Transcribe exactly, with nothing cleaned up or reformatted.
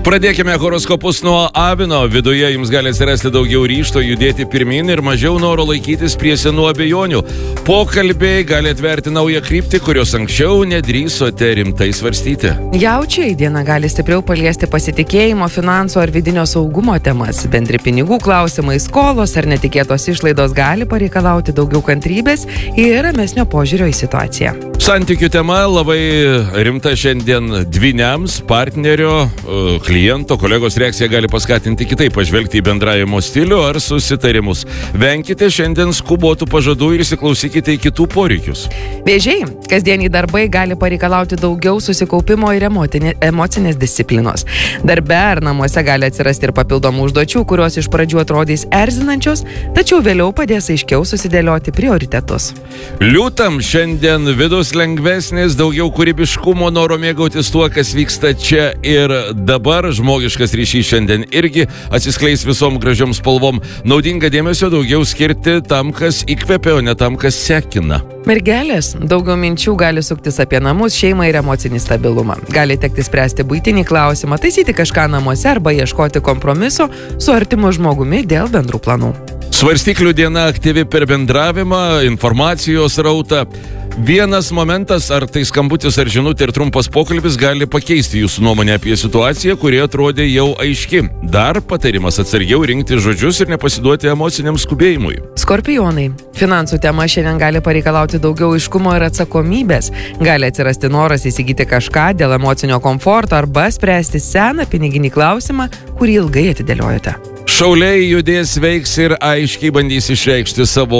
Pradėkime horoskopus nuo Avino. Viduje jums gali atsirasti daugiau ryžto judėti pirmin ir mažiau noro laikytis prie senų abejonių. Pokalbiai gali atverti naują kryptį, kurios anksčiau nedrįsote rimtai svarstyti. Jaučiai diena gali stipriau paliesti pasitikėjimo, finansų ar vidinio saugumo temas. Bendri pinigų klausimai, skolos ar netikėtos išlaidos gali pareikalauti daugiau kantrybės ir ramesnio požiūrio į situaciją. Santykių tema labai rimta šiandien dvyniams, partnerio, kliento, kolegos reakcija gali paskatinti kitaip pažvelgti į bendravimo stilių ar susitarimus. Venkite šiandien skubotų pažadų ir įsiklausykite į kitų poreikius. Vėžiai, kasdieniai darbai gali pareikalauti daugiau susikaupimo ir emotinė, emocinės disciplinos. Darbe ar namuose gali atsirasti ir papildomų užduočių, kurios iš pradžių atrodys erzinančios, tačiau vėliau padės aiškiau susidėlioti prioritetus. Liūtam šiandien vidus lengvesnis, daugiau kūrybiškumo, noro mėgautis tuo, kas vyksta čia ir dabar. Žmogiškas ryšys šiandien irgi atsiskleis visom gražiom spalvom. Naudinga dėmesio daugiau skirti tam, kas įkvepia, o ne tam, kas sekina. Mergelės, daugiau minčių gali suktis apie namus, šeimą ir emocinį stabilumą. Gali tekti spręsti buitinį klausimą, taisyti kažką namuose arba ieškoti kompromiso su artimu žmogumi dėl bendrų planų. Svarstyklių diena aktyvi per bendravimą, informacijos rautą. Vienas momentas, ar tai skambutis ar žinutė ir trumpas pokalbis gali pakeisti jūsų nuomonę apie situaciją, kuri atrodė jau aiški. Dar patarimas atsargiau rinkti žodžius ir nepasiduoti emociniam skubėjimui. Skorpionai, finansų tema šiandien gali pareikalauti daugiau aiškumo ir atsakomybės. Gali atsirasti noras įsigyti kažką dėl emocinio komforto arba spręsti seną piniginį klausimą, kurį ilgai atidėliojate. Šauliai judės, veiks ir aiškiai bandys išreikšti savo